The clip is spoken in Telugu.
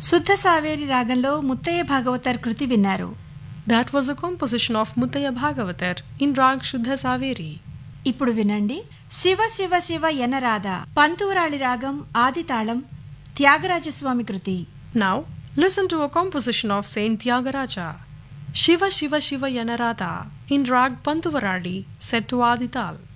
శుద్ధ సావేరి రాగంలో ముత్తయ్య భాగవతర్ కృతి విన్నారు. That was a composition of Muttaya Bhagavatar in Rag Shuddha Saveri. ఇప్పుడు వినండి శివ శివ శివ ఎనరాధ పంతూరాళి రాగం ఆదితాళం త్యాగరాజస్వామి కృతి. Now, listen to a composition of Saint Tyagaraja. Shiva Shiva Shiva Yanarada in Rag Pantuvaradi set to Adital.